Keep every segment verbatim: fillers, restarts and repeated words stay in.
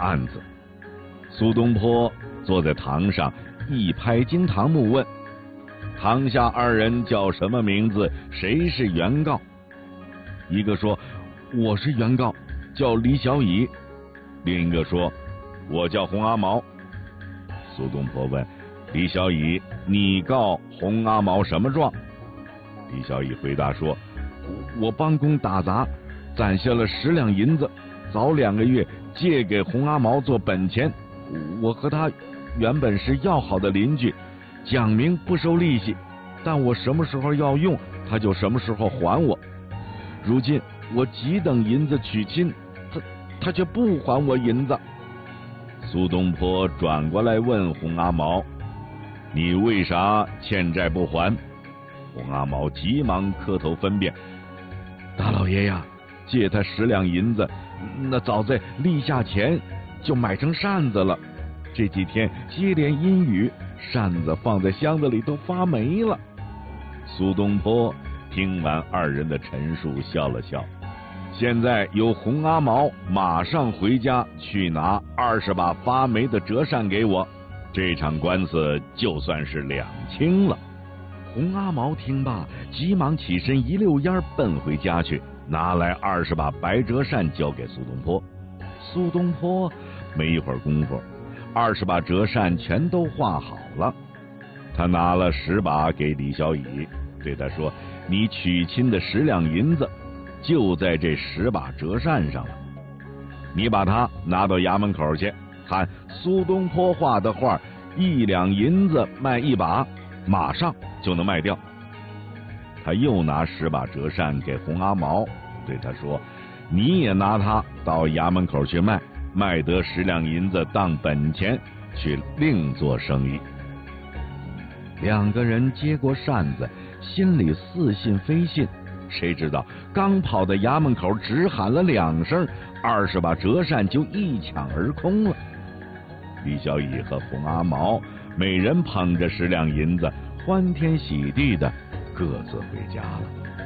案子。苏东坡坐在堂上，一拍惊堂木问：堂下二人叫什么名字？谁是原告？一个说：我是原告，叫李小乙。另一个说：我叫洪阿毛。苏东坡问李小乙：你告洪阿毛什么状？李小乙回答说：我帮工打杂，攒下了十两银子，早两个月借给洪阿毛做本钱。我和他原本是要好的邻居，讲明不收利息，但我什么时候要用，他就什么时候还我。如今我急等银子娶亲，他他却不还我银子。苏东坡转过来问洪阿毛：你为啥欠债不还？洪阿毛急忙磕头分辨：大老爷呀，借他十两银子，那早在立夏前就买成扇子了，这几天接连阴雨，扇子放在箱子里都发霉了。苏东坡听完二人的陈述，笑了笑。现在由洪阿毛马上回家去拿二十把发霉的折扇给我，这场官司就算是两清了。洪阿毛听罢，急忙起身一溜烟奔回家去，拿来二十把白折扇交给苏东坡。苏东坡没一会儿功夫，二十把折扇全都画好了。他拿了十把给李小乙，对他说：你娶亲的十两银子就在这十把折扇上了，你把它拿到衙门口去，喊苏东坡画的画一两银子卖一把，马上就能卖掉。他又拿十把折扇给洪阿毛，对他说：你也拿它到衙门口去卖，卖得十两银子当本钱，去另做生意。两个人接过扇子，心里似信非信，谁知道刚跑到衙门口，只喊了两声，二十把折扇就一抢而空了。李小乙和洪阿毛每人捧着十两银子，欢天喜地的各自回家了。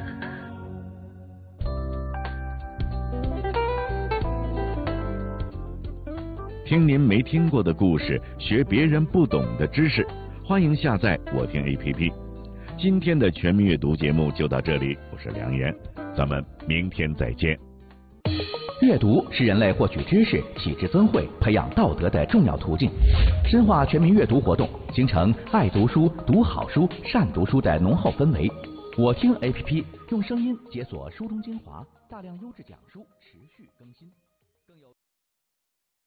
听您没听过的故事，学别人不懂的知识，欢迎下载我听 A P P。 今天的全民阅读节目就到这里，我是梁岩，咱们明天再见。 阅读是人类获取知识、启智增慧、培养道德的重要途径。深化全民阅读活动，形成爱读书、读好书、善读书的浓厚氛围。我听 A P P 用声音解锁书中精华，大量优质讲书持续更新。更有